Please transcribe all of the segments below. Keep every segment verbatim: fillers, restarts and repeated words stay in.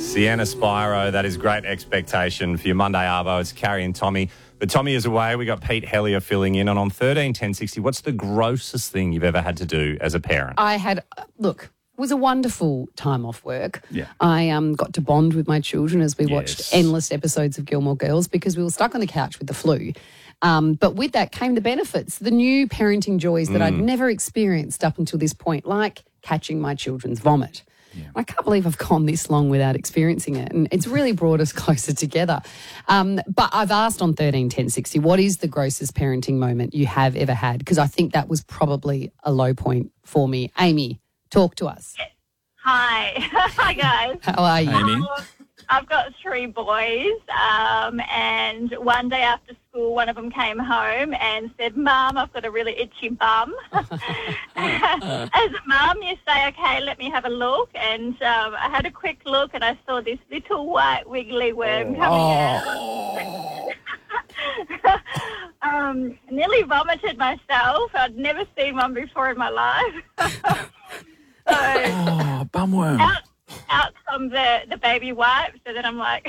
Sienna Spiro, that is Great Expectation for your Monday Arvo. It's Carrie and Tommy. But Tommy is away. We got Pete Hellier filling in. And on thirteen ten sixty, what's the grossest thing you've ever had to do as a parent? I had, look, it was a wonderful time off work. Yeah. I um, got to bond with my children as we Yes. watched endless episodes of Gilmore Girls because we were stuck on the couch with the flu. Um, but with that came the benefits, the new parenting joys that Mm. I'd never experienced up until this point, like catching my children's vomit. Yeah. I can't believe I've gone this long without experiencing it, and it's really brought us closer together. Um, but I've asked on thirteen ten sixty, what is the grossest parenting moment you have ever had? Because I think that was probably a low point for me. Amy, talk to us. Hi. Hi, guys. How are you? Amy? Um, I've got three boys, um, and one day after school, one of them came home and said, Mum, I've got a really itchy bum. As a mum, you say, okay, let me have a look. And um, I had a quick look and I saw this little white wiggly worm coming Oh. out. um, nearly vomited myself. I'd never seen one before in my life. so Oh, bumworm. out, out come the, the baby wipes, so then I'm like,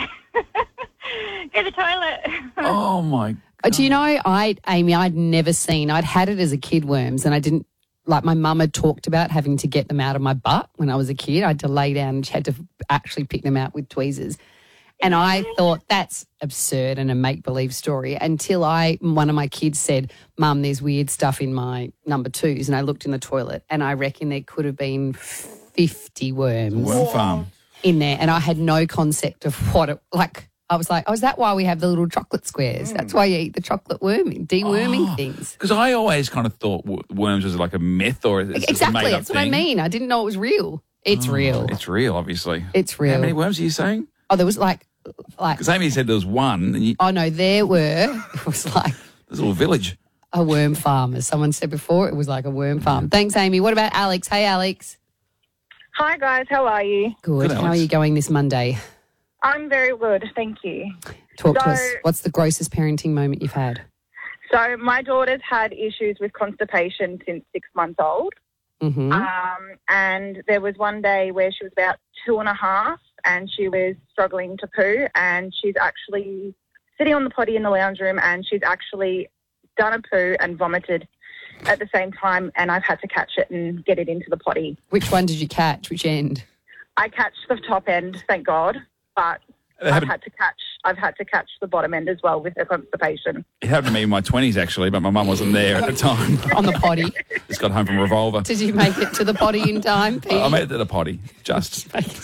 go to the toilet. Oh, my Uh, Do you know, I, Amy, I'd never seen, I'd had it as a kid, worms, and I didn't, like my mum had talked about having to get them out of my butt when I was a kid. I had to lay down and she had to actually pick them out with tweezers. And I thought that's absurd and a make-believe story until I, one of my kids said, Mum, there's weird stuff in my number twos. And I looked in the toilet and I reckon there could have been fifty worms Worm farm. in there. And I had no concept of what it, like, I was like, oh, is that why we have the little chocolate squares? That's why you eat the chocolate worming, deworming Oh, things. Because I always kind of thought w- worms was like a myth or it's just Exactly, a made-up that's what I thing. mean. I didn't know it was real. It's Oh, real. It's real, obviously. It's real. How many worms are you saying? Oh, there was like, like, Because Amy said there was one, and you, oh no, there were, it was like there's a little village. a worm farm, as someone said before. It was like a worm farm. Thanks, Amy. What about Alex? Hey, Alex. Hi, guys. How are you? Good. Good, How are Alex. you going this Monday? I'm very good, thank you. Talk to So- us. What's the grossest parenting moment you've had? So my daughter's had issues with constipation since six months old. Mm-hmm. Um, and there was one day where she was about two and a half and she was struggling to poo, and she's actually sitting on the potty in the lounge room and she's actually done a poo and vomited at the same time, and I've had to catch it and get it into the potty. Which one did you catch? Which end? I catch the top end, thank God, but It I've happened, had to catch I've had to catch the bottom end as well with her constipation. it happened to me in my twenties, actually, but my mum wasn't there at the time. On the potty. Just got home from Revolver. Did you make it to the potty in time, Pete? I made it to the potty, just.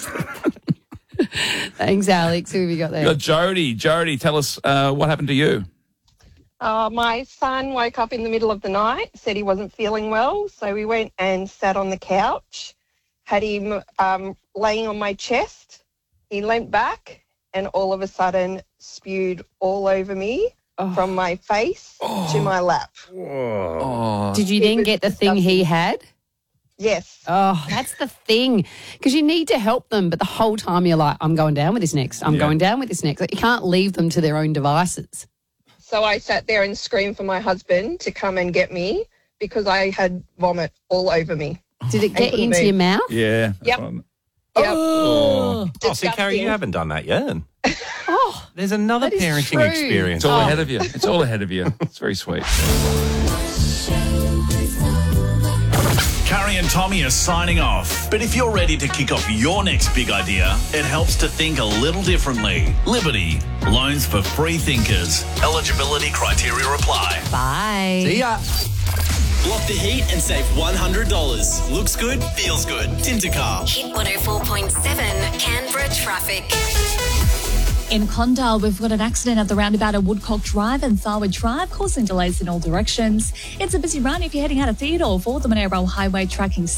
Thanks, Alex. Who have you got You there? got Jody. Jody, tell us uh, what happened to you. Uh, my son woke up in the middle of the night, said he wasn't feeling well, so we went and sat on the couch, had him um, laying on my chest. He leant back and all of a sudden spewed all over me Oh. from my face to my lap. Oh, Did you then get the thing he had? Yes. Oh, that's the thing. Because you need to help them, but the whole time you're like, I'm going down with this next. I'm Yeah. going down with this next. Like, you can't leave them to their own devices. So I sat there and screamed for my husband to come and get me because I had vomit all over me. Did it get couldn't into move. your mouth? yeah. Yep. Um, Yep. Oh, see, Disgusting. Carrie, you haven't done that yet. Oh, There's another That is parenting true. experience. It's all Oh. ahead of you. It's all ahead of you. It's very sweet. Carrie and Tommy are signing off. But if you're ready to kick off your next big idea, it helps to think a little differently. Liberty. Loans for free thinkers. Eligibility criteria apply. bye. See ya. Block the heat and save one hundred dollars. Looks good, feels good. Tintercar. Hit one oh four point seven Canberra traffic. In Condal, we've got an accident at the roundabout at Woodcock Drive and Tharwood Drive, causing delays in all directions. It's a busy run if you're heading out of Theodore for the Monaro Highway tracking